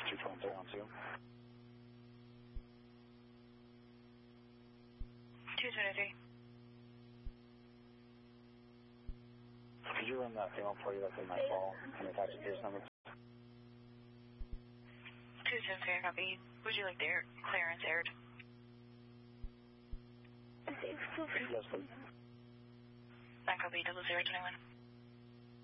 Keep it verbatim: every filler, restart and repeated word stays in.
two two one three one two. two two three. Could you run that female party that's in my call and attach it to this number? two seven three, copy. Would you like the air clearance aired? Yes, please. Back copy, double zero twenty one.